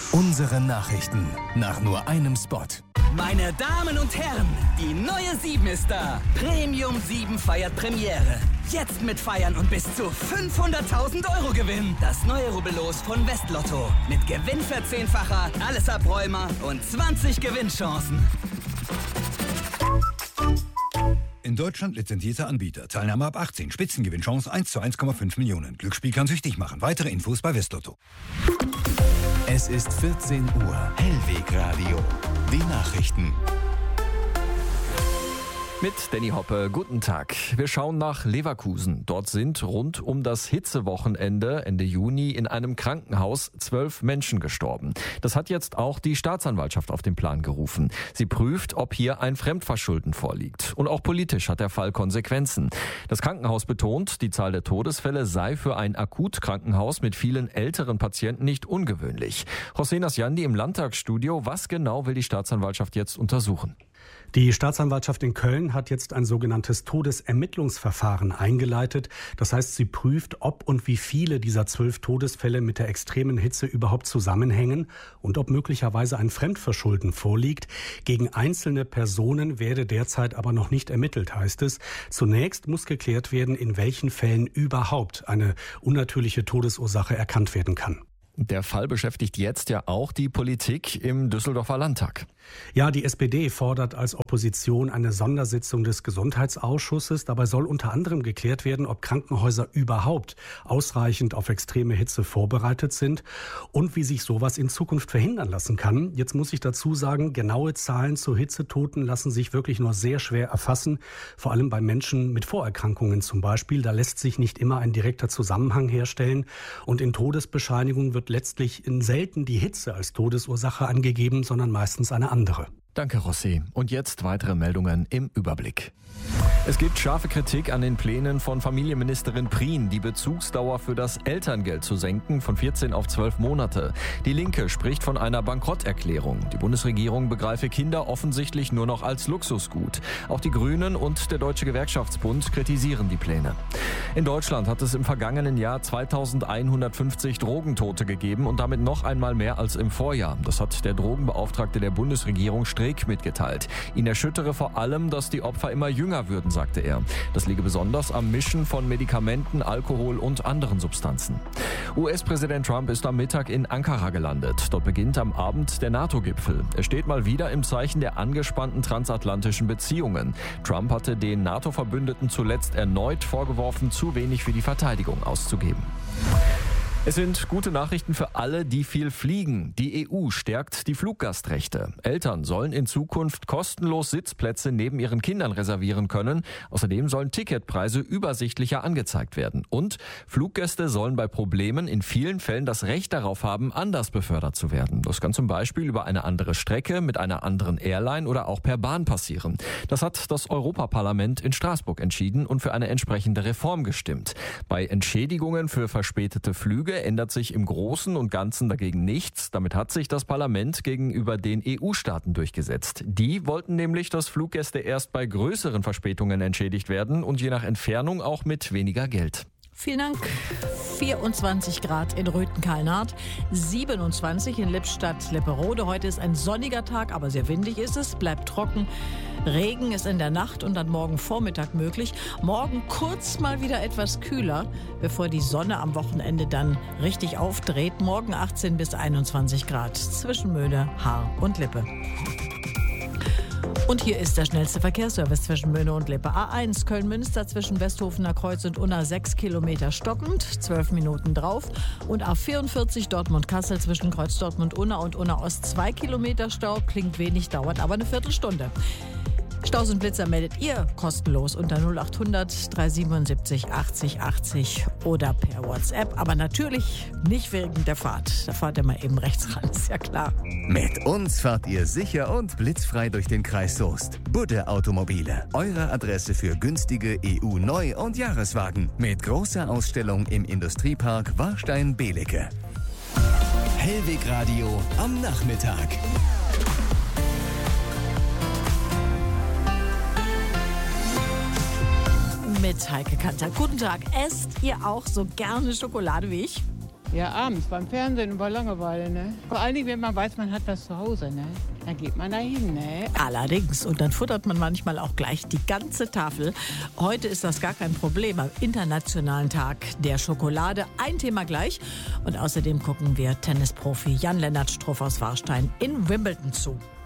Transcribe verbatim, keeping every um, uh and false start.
Unsere Nachrichten nach nur einem Spot. Meine Damen und Herren, die neue sieben ist da. Premium sieben feiert Premiere. Jetzt mit Feiern und bis zu fünfhunderttausend Euro Gewinn. Das neue Rubbellos von Westlotto. Mit Gewinnverzehnfacher, alles Abräumer und zwanzig Gewinnchancen. In Deutschland lizenzierter Anbieter. Teilnahme ab achtzehn. Spitzengewinnchance eins zu eins Komma fünf Millionen. Glücksspiel kann süchtig machen. Weitere Infos bei Westlotto. Es ist vierzehn Uhr. Hellwegradio. Die Nachrichten. Mit Danny Hoppe, guten Tag. Wir schauen nach Leverkusen. Dort sind rund um das Hitzewochenende Ende Juni in einem Krankenhaus zwölf Menschen gestorben. Das hat jetzt auch die Staatsanwaltschaft auf den Plan gerufen. Sie prüft, ob hier ein Fremdverschulden vorliegt. Und auch politisch hat der Fall Konsequenzen. Das Krankenhaus betont, die Zahl der Todesfälle sei für ein Akutkrankenhaus mit vielen älteren Patienten nicht ungewöhnlich. José Nasjandi im Landtagsstudio. Was genau will die Staatsanwaltschaft jetzt untersuchen? Die Staatsanwaltschaft in Köln hat jetzt ein sogenanntes Todesermittlungsverfahren eingeleitet. Das heißt, sie prüft, ob und wie viele dieser zwölf Todesfälle mit der extremen Hitze überhaupt zusammenhängen und ob möglicherweise ein Fremdverschulden vorliegt. Gegen einzelne Personen werde derzeit aber noch nicht ermittelt, heißt es. Zunächst muss geklärt werden, in welchen Fällen überhaupt eine unnatürliche Todesursache erkannt werden kann. Der Fall beschäftigt jetzt ja auch die Politik im Düsseldorfer Landtag. Ja, die S P D fordert als Opposition eine Sondersitzung des Gesundheitsausschusses. Dabei soll unter anderem geklärt werden, ob Krankenhäuser überhaupt ausreichend auf extreme Hitze vorbereitet sind und wie sich sowas in Zukunft verhindern lassen kann. Jetzt muss ich dazu sagen, genaue Zahlen zu Hitzetoten lassen sich wirklich nur sehr schwer erfassen. Vor allem bei Menschen mit Vorerkrankungen zum Beispiel. Da lässt sich nicht immer ein direkter Zusammenhang herstellen. Und in Todesbescheinigungen wird letztlich in selten die Hitze als Todesursache angegeben, sondern meistens eine andere. Danke, Rossi. Und jetzt weitere Meldungen im Überblick. Es gibt scharfe Kritik an den Plänen von Familienministerin Prien, die Bezugsdauer für das Elterngeld zu senken von vierzehn auf zwölf Monate. Die Linke spricht von einer Bankrotterklärung. Die Bundesregierung begreife Kinder offensichtlich nur noch als Luxusgut. Auch die Grünen und der Deutsche Gewerkschaftsbund kritisieren die Pläne. In Deutschland hat es im vergangenen Jahr zweitausendeinhundertfünfzig Drogentote gegeben und damit noch einmal mehr als im Vorjahr. Das hat der Drogenbeauftragte der Bundesregierung Streeck mitgeteilt. Ihn erschüttere vor allem, dass die Opfer immer jünger würden, sagte er. Das liege besonders am Mischen von Medikamenten, Alkohol und anderen Substanzen. U S-Präsident Trump ist am Mittag in Ankara gelandet. Dort beginnt am Abend der NATO-Gipfel. Er steht mal wieder im Zeichen der angespannten transatlantischen Beziehungen. Trump hatte den NATO-Verbündeten zuletzt erneut vorgeworfen, zu wenig für die Verteidigung auszugeben. Es sind gute Nachrichten für alle, die viel fliegen. Die E U stärkt die Fluggastrechte. Eltern sollen in Zukunft kostenlos Sitzplätze neben ihren Kindern reservieren können. Außerdem sollen Ticketpreise übersichtlicher angezeigt werden. Und Fluggäste sollen bei Problemen in vielen Fällen das Recht darauf haben, anders befördert zu werden. Das kann zum Beispiel über eine andere Strecke mit einer anderen Airline oder auch per Bahn passieren. Das hat das Europaparlament in Straßburg entschieden und für eine entsprechende Reform gestimmt. Bei Entschädigungen für verspätete Flüge ändert sich im Großen und Ganzen dagegen nichts. Damit hat sich das Parlament gegenüber den E U-Staaten durchgesetzt. Die wollten nämlich, dass Fluggäste erst bei größeren Verspätungen entschädigt werden und je nach Entfernung auch mit weniger Geld. Vielen Dank. vierundzwanzig Grad in Rüthen-Kalnarth, siebenundzwanzig in Lippstadt-Lepperode. Heute ist ein sonniger Tag, aber sehr windig ist es, bleibt trocken. Regen ist in der Nacht und dann morgen Vormittag möglich. Morgen kurz mal wieder etwas kühler, bevor die Sonne am Wochenende dann richtig aufdreht. Morgen achtzehn bis einundzwanzig Grad zwischen Möhne, Haar und Lippe. Und hier ist der schnellste Verkehrsservice zwischen Möhne und Lippe. A eins Köln-Münster zwischen Westhofener Kreuz und Unna sechs Kilometer stockend, zwölf Minuten drauf. Und A vierundvierzig Dortmund-Kassel zwischen Kreuz Dortmund-Unna und Unna-Ost zwei Kilometer Stau. Klingt wenig, dauert aber eine Viertelstunde. Staus und Blitzer meldet ihr kostenlos unter null acht hundert dreihundertsiebenundsiebzig achtzig achtzig oder per WhatsApp. Aber natürlich nicht wegen der Fahrt. Da fahrt ihr mal eben rechts ran, ist ja klar. Mit uns fahrt ihr sicher und blitzfrei durch den Kreis Soest. Budde Automobile, eure Adresse für günstige E U-Neu- und Jahreswagen. Mit großer Ausstellung im Industriepark Warstein-Belecke. Hellwegradio am Nachmittag. Mit Heike Kanter. Guten Tag. Esst ihr auch so gerne Schokolade wie ich? Ja, abends beim Fernsehen und bei Langeweile, ne? Vor allen Dingen, wenn man weiß, man hat was zu Hause, ne? Dann geht man da hin, ne? Allerdings. Und dann futtert man manchmal auch gleich die ganze Tafel. Heute ist das gar kein Problem. Am Internationalen Tag der Schokolade ein Thema gleich. Und außerdem gucken wir Tennisprofi Jan-Lennart Struff aus Warstein in Wimbledon zu.